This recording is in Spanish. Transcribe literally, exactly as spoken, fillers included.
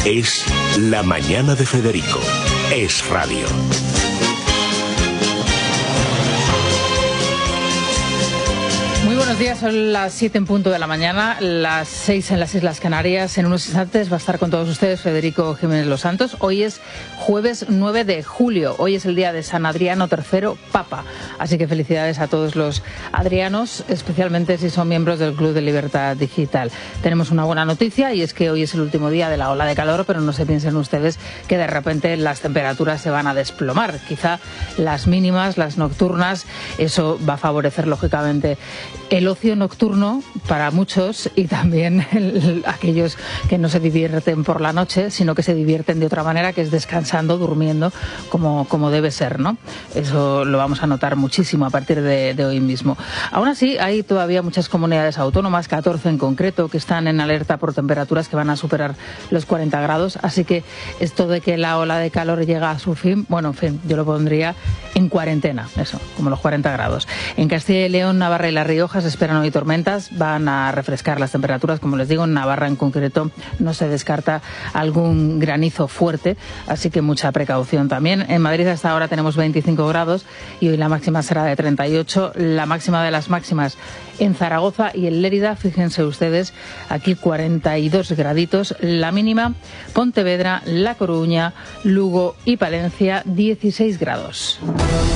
Es La Mañana de Federico. Es radio. Muy buenos días, son las siete en punto de la mañana, las seis en las Islas Canarias. En unos instantes va a estar con todos ustedes Federico Jiménez Los Santos. Hoy es jueves nueve de julio, hoy es el día de San Adriano tercero Papa. Así que felicidades a todos los adrianos, especialmente si son miembros del Club de Libertad Digital. Tenemos una buena noticia y es que hoy es el último día de la ola de calor, pero no se piensen ustedes que de repente las temperaturas se van a desplomar. Quizá las mínimas, las nocturnas, eso va a favorecer lógicamente el ocio nocturno para muchos y también el, aquellos que no se divierten por la noche, sino que se divierten de otra manera, que es descansando, durmiendo, como, como debe ser, ¿no? Eso lo vamos a notar muchísimo a partir de, de hoy mismo. Aún así, hay todavía muchas comunidades autónomas, catorce en concreto, que están en alerta por temperaturas que van a superar los cuarenta grados, así que esto de que la ola de calor llega a su fin, bueno, en fin, yo lo pondría en cuarentena, eso, como los cuarenta grados. En Castilla y León, Navarra y La Rioja se esperan hoy tormentas, van a refrescar las temperaturas, como les digo, en Navarra en concreto no se descarta algún granizo fuerte, así que mucha precaución también. En Madrid hasta ahora tenemos veinticinco grados y hoy la máxima será de treinta y ocho, la máxima de las máximas en Zaragoza y en Lérida, fíjense ustedes, aquí cuarenta y dos graditos, la mínima Pontevedra, La Coruña, Lugo y Palencia dieciséis grados.